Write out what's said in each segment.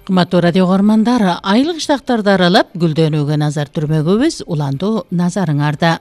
Кыматтуу радио көрөрмандар, айыл кыштактарды аралап гүлдөнүүгө назар түрмөгүбүз. Уландуу назарыңарда.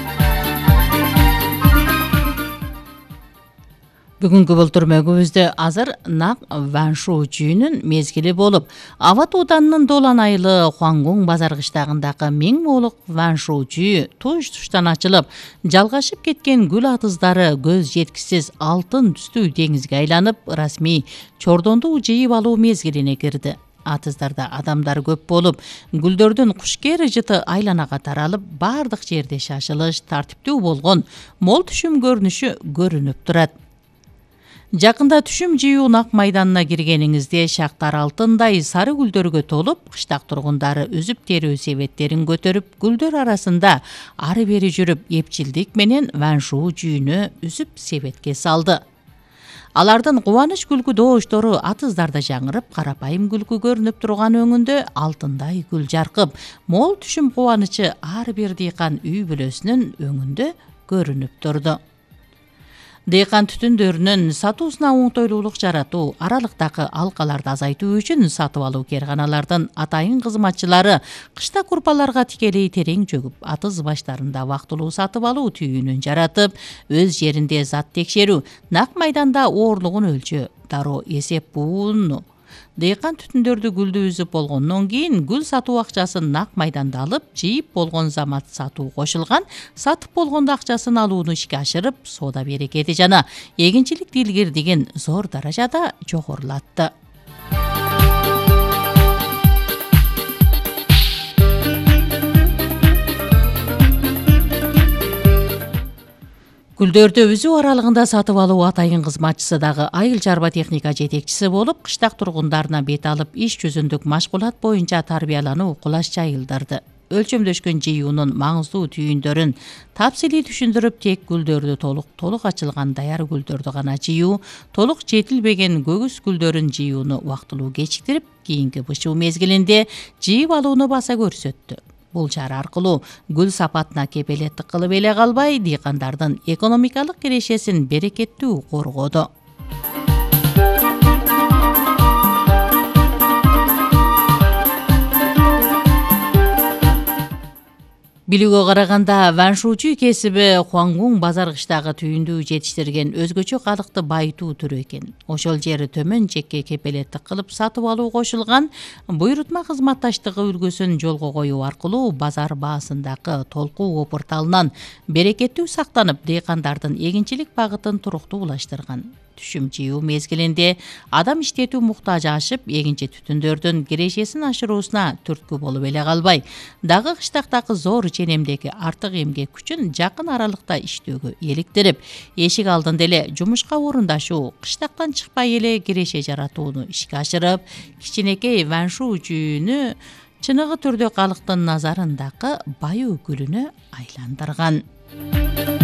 Бүгүнкү бул түрмөгүбүздө азыр нак Ваншу жүйүнүн мезгили болуп, аба тууданынын долан айылы Хуангун базар кыштагындагы 1000 моолук Ваншу жүйү туш-туштан ачылып, жалгашып кеткен гүл атыздары көз жеткисиз алтын түстүү деңизге айланып, расмий чордонду жыйып алуу мезгилине кирди. Атыздарда адамдар көп болуп, гүлдөрдүн кушкер жыты айланага таралып, бардык жерде шашылыш, тартиптүү болгон мол түшүм көрүнүшү көрүнүп турат. Жакында түшүм жыйуу нак майданына киргениңизде шактар алтындай сары гүлдөргө толуп, кыштак тургундары үзүп терүү себеттерин көтөрүп, гүлдөр арасында ары бери жүрүп, эпчилдик менен Ваншу жүйүнү үзүп себетке салды. Алардын кубаныч күлкү дооштору атыздарда жаңырып, карапайым күлкү көрүнүп турган өңүндө алтындай гүл жаркып, мол түшүм кубанычы ар бир дыйкан үй бүлөсүнүн өңүндө көрүнүп турду. Дыйкан түтүндөрүнүн сатуусуна оңтойлуулук жаратуу, аралыктагы алкаларды азайтуу үчүн сатып алуу керканалардын атайын кызматчылары кышта курпаларга тикелей терең жөгүп, атыз баштарында вактылуу сатып алуу түйүнүн жаратып, өз жеринде зат текшерүү, нак майданда оорлугун өлчөө, дароо эсеп бууну, дыйкан түтүндөрдү гүлдү үзүп болгондон кийин гүл сатуу акчасын нак майданда алып, жыйып болгон замат сатуу кошулган, сатып болгондо акчасын алууну ишке ашырып, соода берекети жана эгинчилик дилгирдигин зор даражада жогорулатты. Гүлдөрдү үзүү аралыгында сатып алуу атайын кызматчысы дагы айыл чарба техника жетекчиси болуп, кыштак тургундарына бет алып, иш жүзүндүк машгулат боюнча тарбиялануу кулаш жайылдырды. Өлчөмдөшкөн жыюунун маңыздуу түйүндөрүн тапсилий түшүндүрүп, тек гүлдөрдү толук ачылган даяр гүлдөрдү гана жыюу, толук жетилбеген көгүс гүлдөрүн жыюуну убактылуу кечиктирип, кийинки бышуу мезгилинде жыйып алууну баса көрсөттү. Бул чара аркылуу гүл сапатына кепелеттик кылып эле калбай, дыйкандардын экономикалык кирешесин берекеттүү коргоду. Билүүгө караганда, Ваншу жүй кесиби Хуангун базар кыштагы түйүндүү жетиштирген өзгөчө калыкты байытуу түрү экен. Ошол жери төмөн чекке кепелеттик кылып сатып алуу кошулган, буйрутма кызматташтыгы үлгүсүн жолго коюу аркылуу базар баасындагы толкуу опурталынан берекеттүү сактанып, дыйкандардын эгинчилик багытын туруктуулаштырган. Түшүм жыюу мезгилинде адам иштетүү муктажы ашып, эгинчи түтүндөрдүн кирешесин ашыруусуна түрткү болуп эле калбай, дагы кыштактагы зор ченемдеги артык эмгек күчүн жакын аралыкта иштөөгө иликтирип, эшик алдында эле жумушка орундашуу, кыштактан чыкпай эле киреше жаратууну ишке ашырып, кичинекей Ваншу жүйүнү чыныгы түрдө калктын назарындагы бай өкүлүнө айландырган.